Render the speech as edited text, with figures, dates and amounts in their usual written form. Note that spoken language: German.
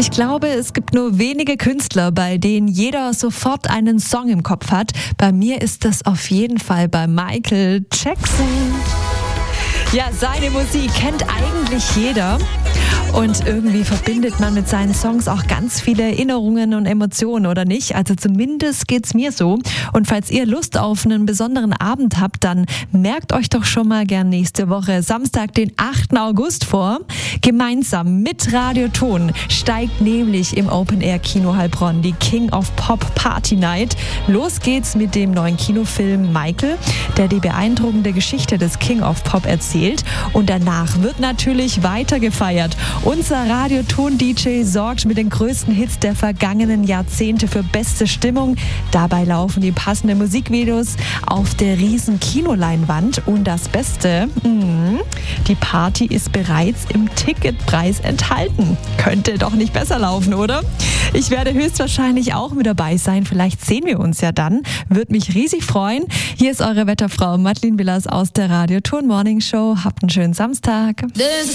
Ich glaube, es gibt nur wenige Künstler, bei denen jeder sofort einen Song im Kopf hat. Bei mir ist das auf jeden Fall bei Michael Jackson. Ja, seine Musik kennt eigentlich jeder. Und irgendwie verbindet man mit seinen Songs auch ganz viele Erinnerungen und Emotionen, oder nicht? Also zumindest geht's mir so. Und falls ihr Lust auf einen besonderen Abend habt, dann merkt euch doch schon mal gern nächste Woche, Samstag, den 8. August vor. Gemeinsam mit Radio Ton steigt nämlich im Open-Air-Kino Heilbronn die King of Pop Party Night. Los geht's mit dem neuen Kinofilm Michael, der die beeindruckende Geschichte des King of Pop erzählt. Und danach wird natürlich weiter gefeiert. Unser Radioton-DJ sorgt mit den größten Hits der vergangenen Jahrzehnte für beste Stimmung. Dabei laufen die passenden Musikvideos auf der riesen Kinoleinwand. Und das Beste, die Party ist bereits im Ticketpreis enthalten. Könnte doch nicht besser laufen, oder? Ich werde höchstwahrscheinlich auch mit dabei sein. Vielleicht sehen wir uns ja dann. Würde mich riesig freuen. Hier ist eure Wetterfrau Madeleine Willers aus der Radioton Morning Show. Habt einen schönen Samstag.